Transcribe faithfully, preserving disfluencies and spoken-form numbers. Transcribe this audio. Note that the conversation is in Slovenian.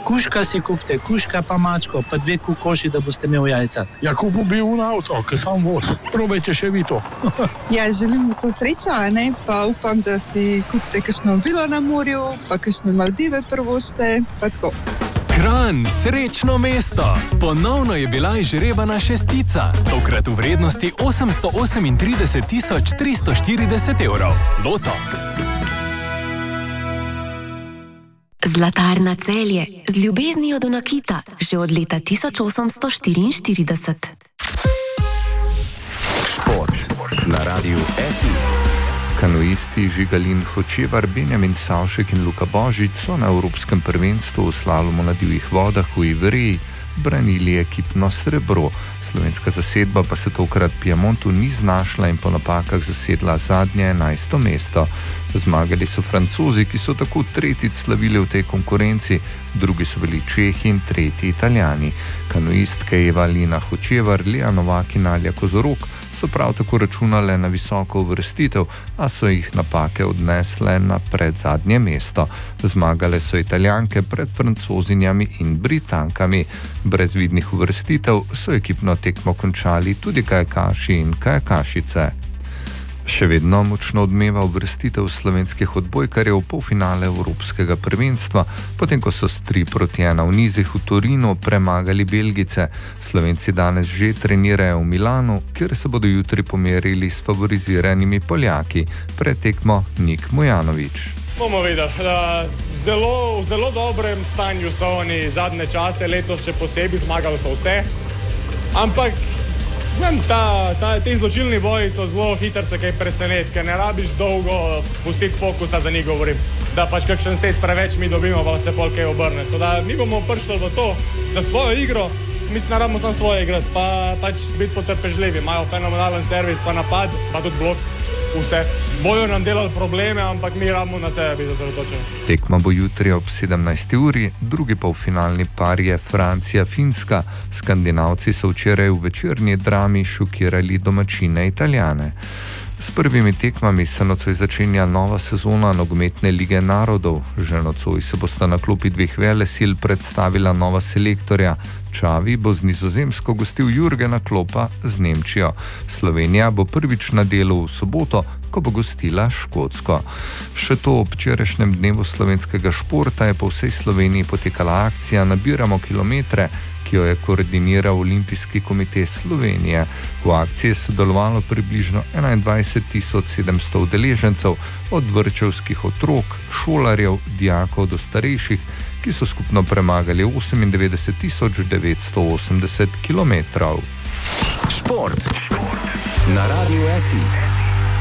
Kuška si kupite, kuška pa mačko, pa dve kokoši, da boste imeli jajca. Ja, ko bo bil na avto, ker sam voz. Probajte še vi to. Ja, želim vso srečo, ne? Pa upam, da si kupite kakšno vilo na morju, pa kakšne Maldive prvošte, pa tako. Kranj, srečno mesto. Ponovno je bila izžrebana šestica, tokrat v vrednosti osemsto osemintrideset tisoč tristo štirideset evrov. Loto. Zlatarna Celje, z ljubeznijo do nakita, že od leta tisoč osemsto štiriinštirideset. Šport na Radiu F I. Kanuisti Žigalin Hočevar, Benjamin Savšek in Luka Božič so na Evropskem prvenstvu v slalomu na divjih vodah v Iveriji branili ekipno srebro. Slovenska zasedba pa se tokrat Piemontu ni znašla in po napakah zasedla zadnje enajsto mesto. Zmagali so Francozi, ki so tako tretjič slavili v tej konkurenci, drugi so bili Čehi in tretji Italijani. Kanuistke Eva Lina Hočevar, Lea Novak in Alja Kozorog so prav tako računale na visoko uvrstitev, a so jih napake odnesle na predzadnje mesto. Zmagale so Italijanke pred Francozinjami in Britankami. Brez vidnih uvrstitev so ekipno tekmo končali tudi kajakaši in kajakašice. Še vedno močno odmeva uvrstitev slovenskih odbojkarjev v polfinale Evropskega prvenstva, potem ko so s tri proti ena v nizih v Torinu premagali Belgice. Slovenci danes že trenirajo v Milanu, kjer se bodo jutri pomerili s favoriziranimi Poljaki. Pred tekmo Nik Mujanović. Bomo videli, da zelo, v zelo dobrem stanju so oni zadnje čase, letos še posebej, zmagali so vse, ampak vem, ta, ta, te izločilni boji so zelo hitro se kaj preseneti, ker ne rabiš dolgo pustiti fokusa, za njih govorim, da pač kakšen set preveč mi dobimo, pa se pol kaj obrne. Teda mi bomo prišli v to za svojo igro, mislim, da rabimo samo svoje igrati, pa pač biti potrpežljivi, imajo fenomenalen servis, pa napad, pa tudi blok. Vse. Bojo nam delali probleme, ampak mi rabimo na sebe biti osredotočeni. Tekma bo jutri ob sedemnajsti uri, drugi polfinalni par je Francija-Finska. Skandinavci so včeraj v večerni drami šokirali domačine Italijane. S prvimi tekmami se nocoj začenja nova sezona nogometne lige narodov. Že nocoj se bosta na klopi dveh velesil predstavila nova selektorja. Čavi bo z Nizozemsko gostil Jurgena Kloppa z Nemčijo. Slovenija bo prvič na delu v soboto, ko bo gostila Škotsko. Še to, ob včerajšnjem dnevu slovenskega športa je po vsej Sloveniji potekala akcija Nabiramo kilometre, ki jo je koordiniral Olimpijski komite Slovenije. V akciji je sodelovalo približno enaindvajset tisoč sedemsto udeležencev, od vrtčevskih otrok, šolarjev, dijakov do starejših, ki so skupno premagali osemindevetdeset tisoč devetsto osemdeset kilometrov. Šport na Radiu F I.